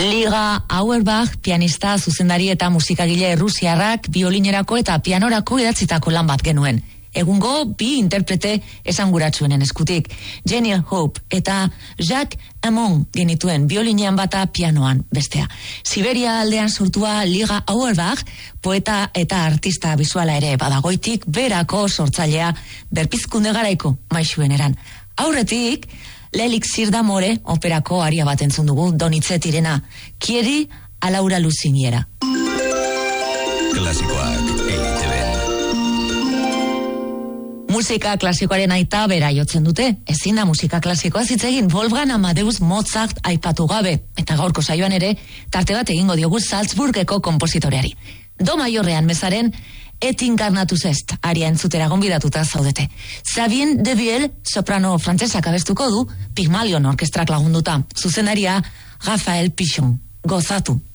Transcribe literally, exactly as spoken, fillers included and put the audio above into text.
Liga Auerbach, pianista, zuzendari eta musikagile errusiarrak biolinerako eta pianorako idatzitako lan bat genuen. Egungo bi interprete esanguratsuenen eskutik. Jenny Hope eta Jacques Amon genituen biolinean bata pianoan bestea. Siberia aldean sortua Liga Auerbach, poeta eta artista bisuala ere badagoitik berako sortzailea berpizkunde garaiko maixuen eran. Aurretik, L'Elixir d'Amore operako aria bat entzun dugu Donizettirena, Kieri a Laura Luciniera. Klasikoak E I T B. Musika klasikoaren aita bera jotzen dute. Ezin da musika klasikoa hitz egin Wolfgang Amadeus Mozart aipatu gabe, eta gaurko saioan ere tarte bat egingo diogu Salzburgeko konpositoreari. Do maiorrean mezaren Et incarnatus est, aria entzutera gonbidatuta zaudete. Sabine Devielle, soprano frantsesak abestuko du, Pygmalion orkestrak lagunduta. Zuzenaria, Raphael Pichon. Gozatu.